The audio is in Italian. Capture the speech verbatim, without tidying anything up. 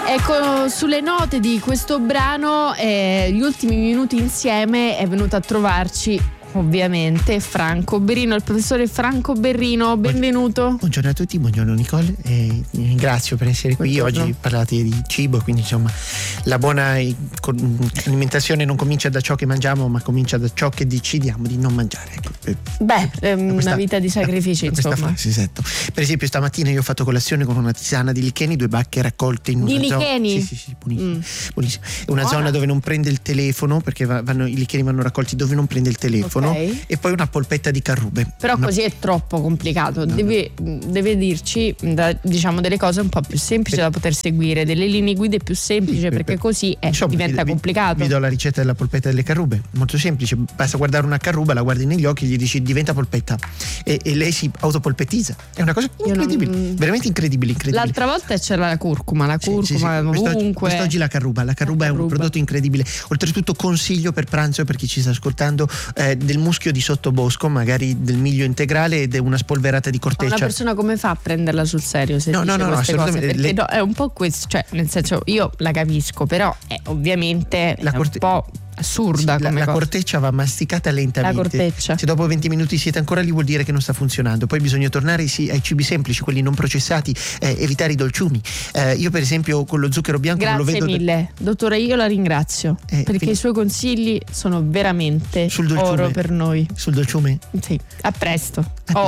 Ecco, sulle note di questo brano, eh, gli ultimi minuti insieme è venuto a trovarci ovviamente Franco Berrino, il professore Franco Berrino, benvenuto. Buongiorno a tutti, buongiorno Nicole, e vi ringrazio per essere qui. Buongiorno. Oggi parlate di cibo, quindi insomma la buona alimentazione non comincia da ciò che mangiamo, ma comincia da ciò che decidiamo di non mangiare. Beh, è una questa, vita di sacrifici, da, da insomma. Frase, esatto. Per esempio stamattina io ho fatto colazione con una tisana di licheni, due bacche raccolte in di una zona. licheni? Sì, sì, sì, buonissimo. Mm. buonissimo. È una Buona. zona dove non prende il telefono, perché vanno, i licheni vanno raccolti dove non prende il telefono. Okay. E poi una polpetta di carrube. Però una... così è troppo complicato. No, deve, no. deve dirci da, diciamo delle cose un po' più semplici per... da poter seguire, delle linee guida più semplici, sì, perché per... così è, insomma, diventa vi, complicato. Vi do la ricetta della polpetta delle carrube, molto semplice, basta guardare una carruba, la guardi negli occhi e gli dici diventa polpetta e, e lei si autopolpettizza. È una cosa incredibile, non... veramente incredibile, incredibile. L'altra volta c'era la curcuma, la curcuma sì, sì, sì. Quest'oggi, ovunque. Quest'oggi la carruba, la carruba la è un carruba. prodotto incredibile. Oltretutto consiglio per pranzo, per chi ci sta ascoltando, eh, del muschio di sottobosco, magari del miglio integrale ed una spolverata di corteccia. Ma una persona come fa a prenderla sul serio se no, dice no, no, queste no, cose? Perché le... no, è un po' questo, cioè nel senso io la capisco, però è ovviamente la è corte... un po' assurda sì, come la, la cosa. corteccia va masticata lentamente. La corteccia. Se dopo venti minuti siete ancora lì vuol dire che non sta funzionando. Poi bisogna tornare sì, ai cibi semplici, quelli non processati, eh, evitare i dolciumi. Eh, io per esempio con lo zucchero bianco Grazie non lo vedo mille da... dottore, io la ringrazio eh, perché quindi... i suoi consigli sono veramente sul dolciume, oro per noi. Sul dolciume? Sì, a presto. A oh.